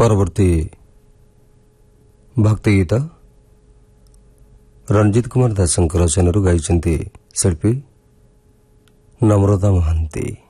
ପରବର୍ତ୍ତୀ ଭକ୍ତି ଗୀତ ରଣଜିତ କୁମାର ଦାସଙ୍କ ରଚନାରୁ ଗାଇଛନ୍ତି ଶିଳ୍ପୀ ନମ୍ରତା ମହାନ୍ତି।